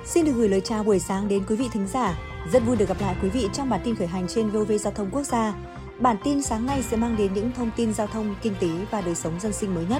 Xin được gửi lời chào buổi sáng đến quý vị thính giả. Rất vui được gặp lại quý vị trong bản tin khởi hành trên VOV Giao thông Quốc gia. Bản tin sáng nay sẽ mang đến những thông tin giao thông, kinh tế và đời sống dân sinh mới nhất.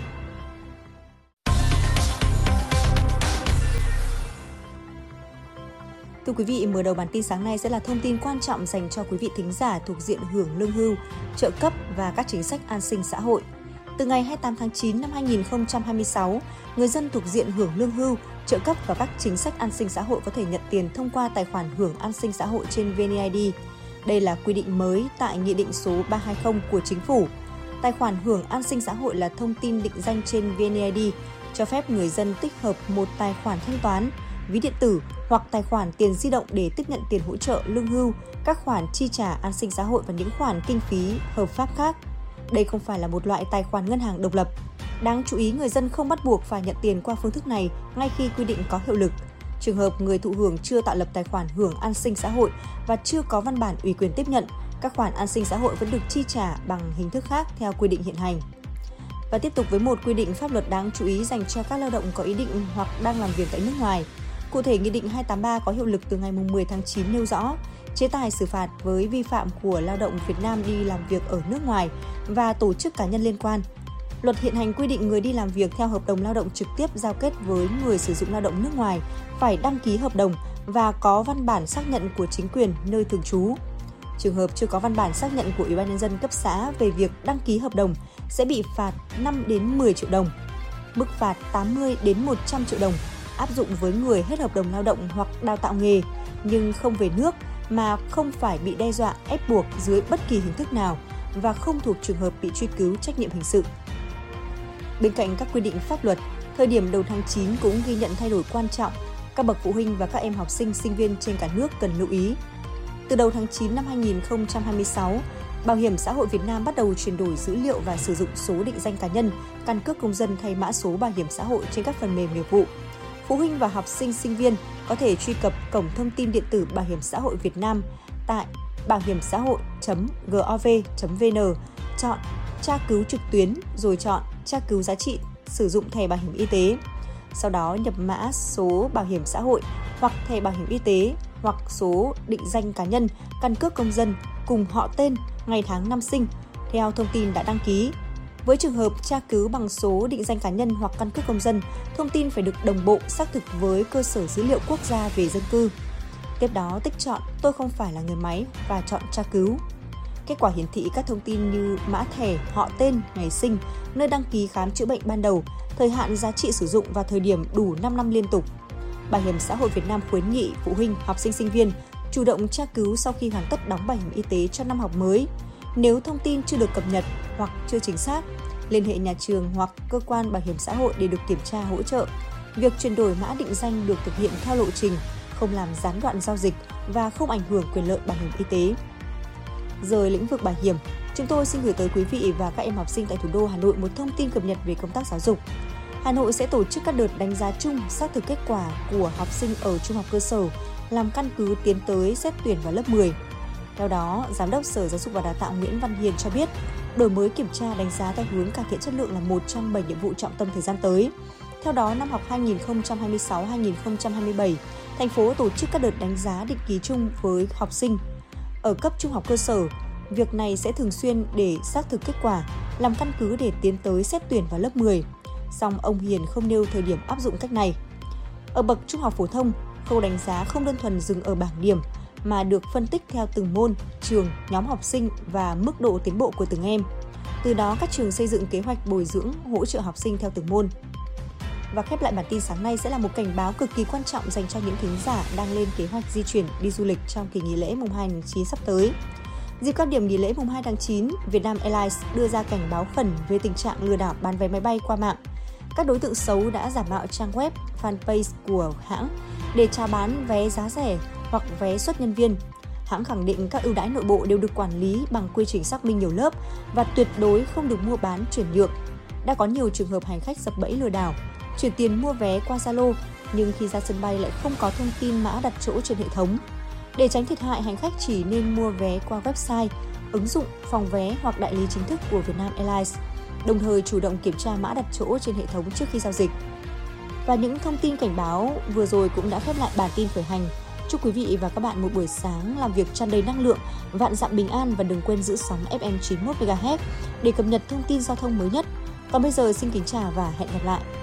Thưa quý vị, mở đầu bản tin sáng nay sẽ là thông tin quan trọng dành cho quý vị thính giả thuộc diện hưởng lương hưu, trợ cấp và các chính sách an sinh xã hội. Từ ngày 28 tháng 9 năm 2026, người dân thuộc diện hưởng lương hưu, trợ cấp và các chính sách an sinh xã hội có thể nhận tiền thông qua tài khoản hưởng an sinh xã hội trên VNeID. Đây là quy định mới tại Nghị định số 320 của Chính phủ. Tài khoản hưởng an sinh xã hội là thông tin định danh trên VNeID, cho phép người dân tích hợp một tài khoản thanh toán, ví điện tử hoặc tài khoản tiền di động để tiếp nhận tiền hỗ trợ lương hưu, các khoản chi trả an sinh xã hội và những khoản kinh phí hợp pháp khác. Đây không phải là một loại tài khoản ngân hàng độc lập. Đáng chú ý, người dân không bắt buộc phải nhận tiền qua phương thức này ngay khi quy định có hiệu lực. Trường hợp người thụ hưởng chưa tạo lập tài khoản hưởng an sinh xã hội và chưa có văn bản ủy quyền tiếp nhận, các khoản an sinh xã hội vẫn được chi trả bằng hình thức khác theo quy định hiện hành. Và tiếp tục với một quy định pháp luật đáng chú ý dành cho các lao động có ý định hoặc đang làm việc tại nước ngoài. Cụ thể, Nghị định 283 có hiệu lực từ ngày 10 tháng 9 nêu rõ chế tài xử phạt với vi phạm của lao động Việt Nam đi làm việc ở nước ngoài và tổ chức cá nhân liên quan. Luật hiện hành quy định người đi làm việc theo hợp đồng lao động trực tiếp giao kết với người sử dụng lao động nước ngoài phải đăng ký hợp đồng và có văn bản xác nhận của chính quyền nơi thường trú. Trường hợp chưa có văn bản xác nhận của Ủy ban Nhân dân cấp xã về việc đăng ký hợp đồng sẽ bị phạt 5 đến 10 triệu đồng. Mức phạt 80 đến 100 triệu đồng áp dụng với người hết hợp đồng lao động hoặc đào tạo nghề nhưng không về nước mà không phải bị đe dọa ép buộc dưới bất kỳ hình thức nào và không thuộc trường hợp bị truy cứu trách nhiệm hình sự. Bên cạnh các quy định pháp luật, thời điểm đầu tháng 9 cũng ghi nhận thay đổi quan trọng. Các bậc phụ huynh và các em học sinh, sinh viên trên cả nước cần lưu ý. Từ đầu tháng 9 năm 2026, Bảo hiểm xã hội Việt Nam bắt đầu chuyển đổi dữ liệu và sử dụng số định danh cá nhân, căn cước công dân thay mã số bảo hiểm xã hội trên các phần mềm nghiệp vụ. Phụ huynh và học sinh, sinh viên có thể truy cập cổng thông tin điện tử Bảo hiểm xã hội Việt Nam tại bảo hiểm xã hội.gov.vn, chọn tra cứu trực tuyến rồi chọn tra cứu giá trị sử dụng thẻ bảo hiểm y tế. Sau đó nhập mã số bảo hiểm xã hội hoặc thẻ bảo hiểm y tế hoặc số định danh cá nhân, căn cước công dân cùng họ tên, ngày tháng năm sinh theo thông tin đã đăng ký. Với trường hợp tra cứu bằng số định danh cá nhân hoặc căn cước công dân, thông tin phải được đồng bộ xác thực với cơ sở dữ liệu quốc gia về dân cư. Tiếp đó tích chọn tôi không phải là người máy và chọn tra cứu. Kết quả hiển thị các thông tin như mã thẻ, họ tên, ngày sinh, nơi đăng ký khám chữa bệnh ban đầu, thời hạn giá trị sử dụng và thời điểm đủ 5 năm liên tục. Bảo hiểm xã hội Việt Nam khuyến nghị phụ huynh, học sinh, sinh viên chủ động tra cứu sau khi hoàn tất đóng bảo hiểm y tế cho năm học mới. Nếu thông tin chưa được cập nhật hoặc chưa chính xác, liên hệ nhà trường hoặc cơ quan bảo hiểm xã hội để được kiểm tra hỗ trợ. Việc chuyển đổi mã định danh được thực hiện theo lộ trình, không làm gián đoạn giao dịch và không ảnh hưởng quyền lợi bảo hiểm y tế. Rời lĩnh vực bảo hiểm, chúng tôi xin gửi tới quý vị và các em học sinh tại thủ đô Hà Nội một thông tin cập nhật về công tác giáo dục. Hà Nội sẽ tổ chức các đợt đánh giá chung xác thực kết quả của học sinh ở trung học cơ sở làm căn cứ tiến tới xét tuyển vào lớp 10. Theo đó, Giám đốc Sở Giáo dục và Đào tạo Nguyễn Văn Hiền cho biết, đổi mới kiểm tra đánh giá theo hướng cải thiện chất lượng là một trong 7 nhiệm vụ trọng tâm thời gian tới. Theo đó, năm học 2026-2027, thành phố tổ chức các đợt đánh giá định kỳ chung với học sinh. Ở cấp trung học cơ sở, việc này sẽ thường xuyên để xác thực kết quả, làm căn cứ để tiến tới xét tuyển vào lớp 10. Song ông Hiền không nêu thời điểm áp dụng cách này. Ở bậc trung học phổ thông, khâu đánh giá không đơn thuần dừng ở bảng điểm, mà được phân tích theo từng môn, trường, nhóm học sinh và mức độ tiến bộ của từng em. Từ đó, các trường xây dựng kế hoạch bồi dưỡng, hỗ trợ học sinh theo từng môn. Và khép lại bản tin sáng nay sẽ là một cảnh báo cực kỳ quan trọng dành cho những thính giả đang lên kế hoạch di chuyển đi du lịch trong kỳ nghỉ lễ mùng 2 tháng 9 sắp tới. Dịp cao điểm nghỉ lễ mùng 2 tháng 9, Vietnam Airlines đưa ra cảnh báo khẩn về tình trạng lừa đảo bán vé máy bay qua mạng. Các đối tượng xấu đã giả mạo trang web, fanpage của hãng để chào bán vé giá rẻ hoặc vé suất nhân viên. Hãng khẳng định các ưu đãi nội bộ đều được quản lý bằng quy trình xác minh nhiều lớp và tuyệt đối không được mua bán chuyển nhượng. Đã có nhiều trường hợp hành khách sập bẫy lừa đảo, chuyển tiền mua vé qua Zalo nhưng khi ra sân bay lại không có thông tin mã đặt chỗ trên hệ thống. Để tránh thiệt hại, hành khách chỉ nên mua vé qua website, ứng dụng, phòng vé hoặc đại lý chính thức của Vietnam Airlines, đồng thời chủ động kiểm tra mã đặt chỗ trên hệ thống trước khi giao dịch. Và những thông tin cảnh báo vừa rồi cũng đã khép lại bản tin khởi hành. Chúc quý vị và các bạn một buổi sáng làm việc tràn đầy năng lượng, vạn dặm bình an và đừng quên giữ sóng FM 91 MHz để cập nhật thông tin giao thông mới nhất. Còn bây giờ xin kính chào và hẹn gặp lại.